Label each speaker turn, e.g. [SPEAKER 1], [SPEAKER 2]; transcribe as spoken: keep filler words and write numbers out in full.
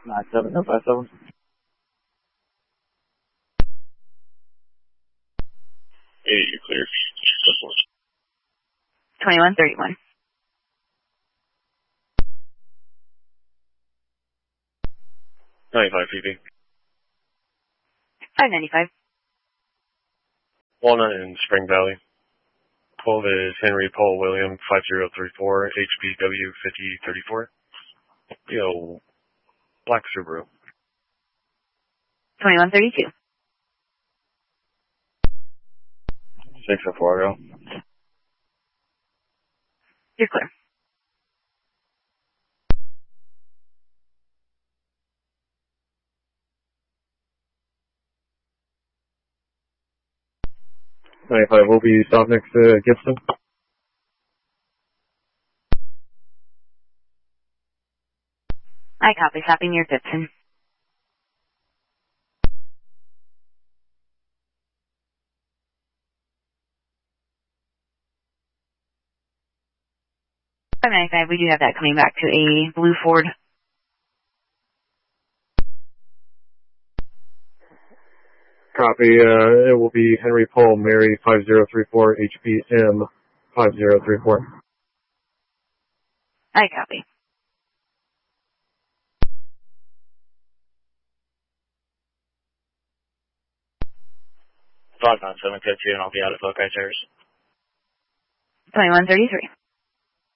[SPEAKER 1] nine seven oh five seven.
[SPEAKER 2] eight, you're clear. Go for it.
[SPEAKER 3] twenty-one thirty-one.
[SPEAKER 2] ninety-five P P.
[SPEAKER 3] five ninety-five.
[SPEAKER 2] Walnut in Spring Valley. twelve is Henry Paul William five zero three four H B W fifty thirty-four. Yo, Black Subaru.
[SPEAKER 3] twenty-one thirty-two.
[SPEAKER 1] six oh four, go.
[SPEAKER 3] You're clear.
[SPEAKER 1] ninety-five will be stop next to Gibson.
[SPEAKER 3] I copy. Stopping near Gibson. five ninety-five, we do have that coming back to a blue Ford.
[SPEAKER 1] Copy, uh, it will be Henry Paul Mary five zero three four H B M five zero three four.
[SPEAKER 3] I copy.
[SPEAKER 2] five nine seven, catch you, and I'll be out at Buckeye Terrace.
[SPEAKER 3] twenty-one thirty-three.